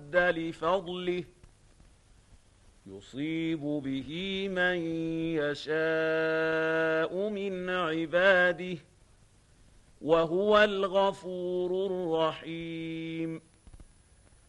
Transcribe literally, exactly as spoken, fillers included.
اشتد لفضله يصيب به من يشاء من عباده وهو الغفور الرحيم.